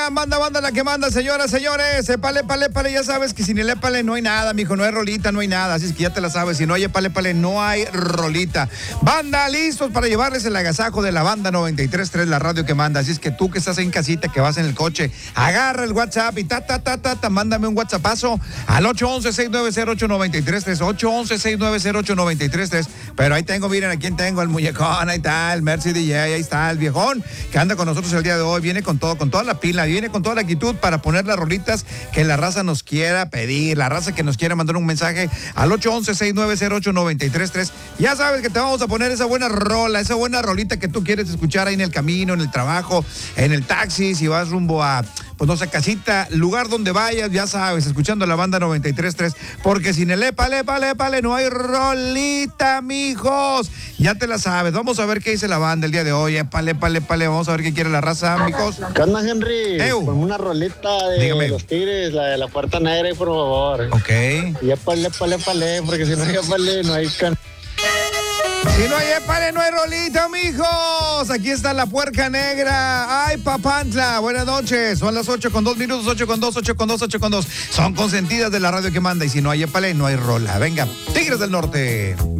Oigan, banda la que manda, señoras, señores. Épale, ya sabes que sin el épale no hay nada, mijo, no hay rolita, no hay nada. Así es que ya te la sabes, si no hay épale, no hay rolita. Banda, listos para llevarles el agasajo de la banda 93.3, la radio que manda. Así es que tú que estás en casita, que vas en el coche, agarra el WhatsApp y mándame un WhatsAppazo al 811-690-8933, 811-690-8933. Pero ahí tengo, miren, a quién tengo, el muñecón, ahí está, el Mercy DJ, ahí está, el viejón que anda con nosotros el día de hoy, viene con todo, con toda la pila, viene con toda la actitud para poner las rolitas que la raza nos quiera pedir, la raza que nos quiera mandar un mensaje al 811-690-8933. Ya sabes que te vamos a poner esa buena rola, esa buena rolita que tú quieres escuchar ahí en el camino, en el trabajo, en el taxi, si vas rumbo a, pues no sé, casita, lugar donde vayas, ya sabes, escuchando la banda 93.3, porque sin el épale, no hay rolita, mijos. Ya te la sabes. Vamos a ver qué dice la banda el día de hoy. Épale, vamos a ver qué quiere la raza, mijos. ¿Qué onda, Henry? Con una rolita de Dígame. Los Tigres, la de la Puerta Negra, por favor. Ok. Y épale, porque si no hay épale, no hay Si no hay épale, no hay rolita, mijos. Aquí está la Puerca Negra. Ay, Papantla, buenas noches. Son las 8:02, 8:02. Son consentidas de la radio que manda. Y si no hay épale, no hay rola. Venga, Tigres del Norte.